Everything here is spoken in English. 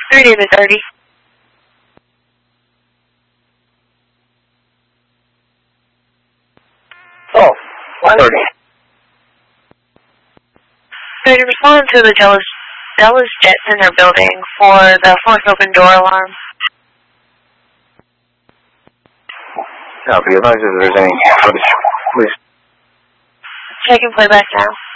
30 to 30. Oh, 130. So to respond to the Dulles Jet Center building for the fourth open door alarm. Now, be advised if there's any footage, please. Checking playback now.